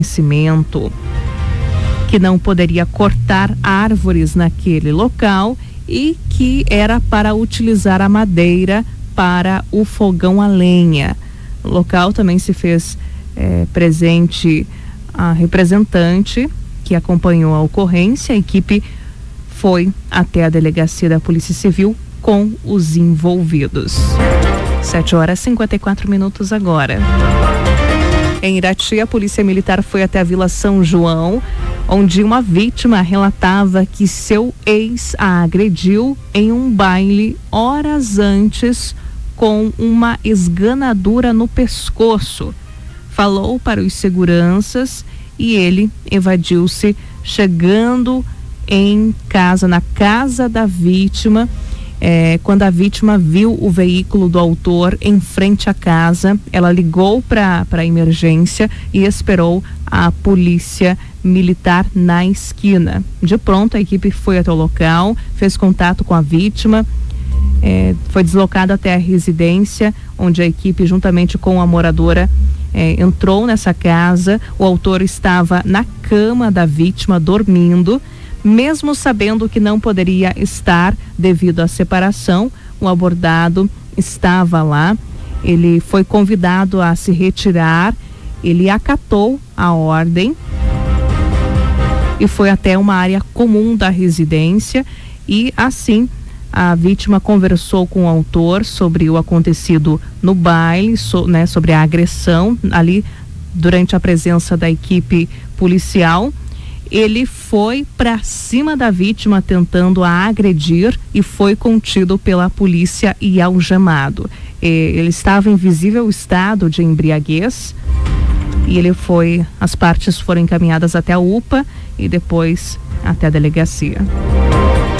conhecimento que não poderia cortar árvores naquele local e que era para utilizar a madeira para o fogão a lenha. No local também se fez presente a representante que acompanhou a ocorrência. A equipe foi até a delegacia da Polícia Civil com os envolvidos. 7h54 agora. Em Irati, a Polícia Militar foi até a Vila São João, onde uma vítima relatava que seu ex a agrediu em um baile horas antes com uma esganadura no pescoço. Falou para os seguranças e ele evadiu-se, chegando em casa, na casa da vítima. Quando a vítima viu o veículo do autor em frente à casa, ela ligou para a emergência e esperou a polícia militar na esquina. De pronto, a equipe foi até o local, fez contato com a vítima, foi deslocada até a residência, onde a equipe, juntamente com a moradora, entrou nessa casa. O autor estava na cama da vítima, dormindo. Mesmo sabendo que não poderia estar devido à separação, o abordado estava lá. Ele foi convidado a se retirar, ele acatou a ordem e foi até uma área comum da residência e assim a vítima conversou com o autor sobre o acontecido no baile, sobre a agressão ali durante a presença da equipe policial. Ele foi para cima da vítima tentando a agredir e foi contido pela polícia e algemado. Ele estava em visível estado de embriaguez e as partes foram encaminhadas até a UPA e depois até a delegacia.